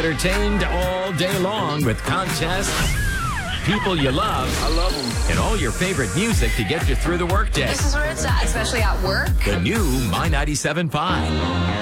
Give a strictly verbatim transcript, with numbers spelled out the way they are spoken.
entertained all day long with contests, people you love, I love them. and all your favorite music to get you through the workday. This is where it's at, especially at work. The new My ninety-seven point five.